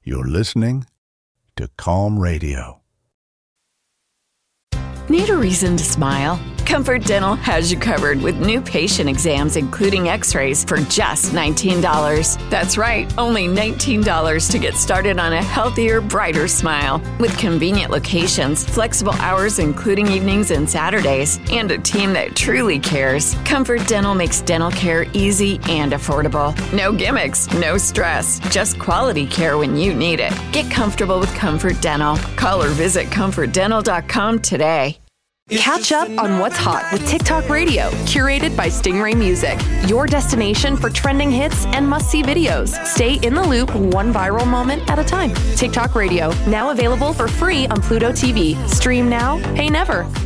You're listening to Calm Radio. Need a reason to smile? Comfort Dental has you covered with new patient exams, including x-rays, for just $19. That's right, only $19 to get started on a healthier, brighter smile. With convenient locations, flexible hours including evenings and Saturdays, and a team that truly cares, Comfort Dental makes dental care easy and affordable. No gimmicks, no stress, just quality care when you need it. Get comfortable with Comfort Dental. Call or visit comfortdental.com today. Catch up on what's hot with TikTok Radio, curated by Stingray Music. Your destination for trending hits and must-see videos. Stay in the loop, one viral moment at a time. TikTok Radio, now available for free on Pluto TV. Stream now, pay never.